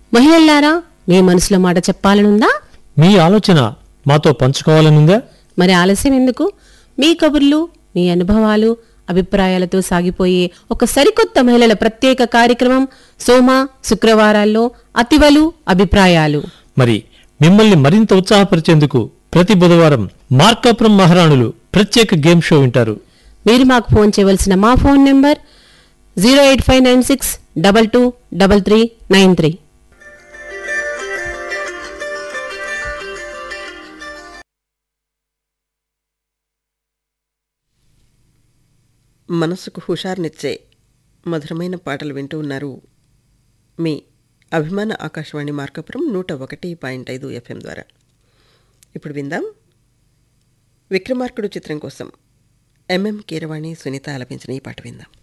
మహిళల్లారా, మీ మనసులో మాట చెప్పాలనుందా? మీ ఆలోచన మాతో పంచుకోవాలనుందా? మరి ఆలస్యం ఎందుకు? మీ కబుర్లు, మీ అనుభవాలు, అభిప్రాయాలతో సాగిపోయే ఒక సరికొత్త మహిళల ప్రత్యేక కార్యక్రమం సోమ శుక్రవారాల్లో అతివలు అభిప్రాయాలు. మరి మిమ్మల్ని మరింత ఉత్సాహపరిచేందుకు ప్రతి బుధవారం మార్కాపురం మహారాణులు ప్రత్యేక గేమ్ షో వింటారు. మీరు మాకు ఫోన్ చేయవలసిన మా ఫోన్ నెంబర్ 08596223393. మనసుకు హుషారునిచ్చే మధురమైన పాటలు వింటూ ఉన్నారు మీ అభిమాన ఆకాశవాణి మార్కాపురం 101.5 FM ద్వారా. ఇప్పుడు విందాం, విక్రమార్కుడు చిత్రం కోసం ఎంఎం కీరవాణి సునీత ఆలపించిన ఈ పాట విందాం.